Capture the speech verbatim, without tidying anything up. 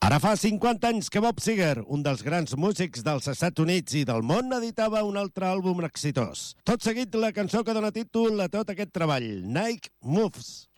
Ara fa cinquanta anys que Bob Seger, un dels grans músics dels Estats Units i del món, editava un altre àlbum exitós. Tot seguit, la cançó que dona títol a tot aquest treball, Nike Moves.